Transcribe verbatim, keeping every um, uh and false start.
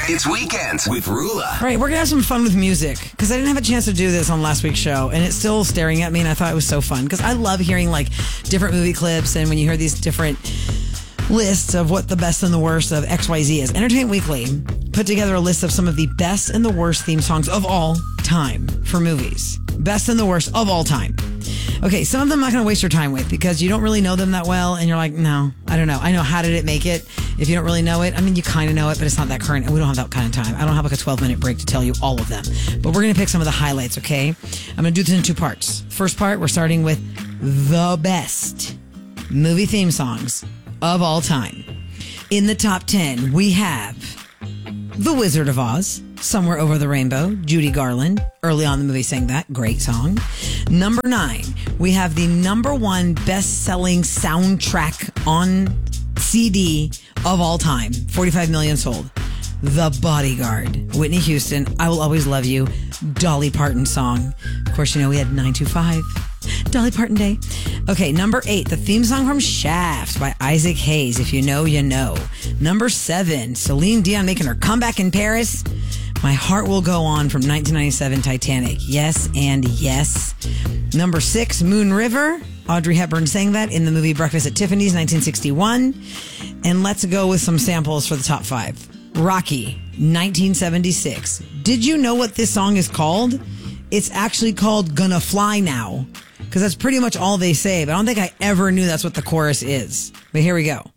It's Weekends with Rula. All right, we're going to have some fun with music because I didn't have a chance to do this on last week's show, and it's still staring at me, and I thought it was so fun because I love hearing like different movie clips, and when you hear these different lists of what the best and the worst of X Y Z is. Entertainment Weekly put together a list of some of the best and the worst theme songs of all time for movies. Best and the worst of all time. Okay, some of them I'm not going to waste your time with because you don't really know them that well, and you're like, no, I don't know. I know how did it make it. If you don't really know it, I mean, you kind of know it, but it's not that current, and we don't have that kind of time. I don't have like a twelve-minute break to tell you all of them, but we're going to pick some of the highlights, okay? I'm going to do this in two parts. First part, we're starting with the best movie theme songs of all time. In the top ten, we have The Wizard of Oz, Somewhere Over the Rainbow, Judy Garland. Early on in the movie sang that. Great song. Number nine, we have the number one best-selling soundtrack on C D of all time. forty-five million sold. The Bodyguard. Whitney Houston, I Will Always Love You. Dolly Parton song. Of course, you know we had nine two five. Dolly Parton Day. Okay, number eight, the theme song from Shaft by Isaac Hayes. If you know, you know. Number seven, Celine Dion making her comeback in Paris. My Heart Will Go On from nineteen ninety-seven Titanic. Yes and yes. Number six, Moon River. Audrey Hepburn sang that in the movie Breakfast at Tiffany's, nineteen sixty-one. And let's go with some samples for the top five. Rocky, nineteen seventy-six. Did you know what this song is called? It's actually called Gonna Fly Now, because that's pretty much all they say, but I don't think I ever knew that's what the chorus is. But here we go.